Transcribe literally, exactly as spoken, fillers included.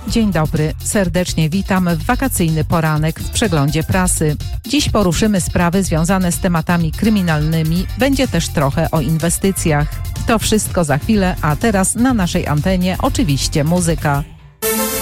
Dzień dobry, serdecznie witam w wakacyjny poranek w przeglądzie prasy. Dziś poruszymy sprawy związane z tematami kryminalnymi, będzie też trochę o inwestycjach. To wszystko za chwilę, a teraz na naszej antenie oczywiście muzyka.